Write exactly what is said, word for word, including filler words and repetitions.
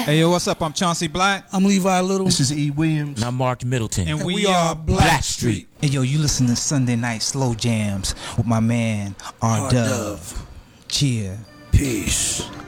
Hey, yo, what's up? I'm Chauncey Black. I'm Levi Little. This is E. Williams. And I'm Mark Middleton. And, And we, we are are Black Street. Hey, yo, you listen to Sunday Night Slow Jams with my man, R R Dub. Dove. Cheer. Peace.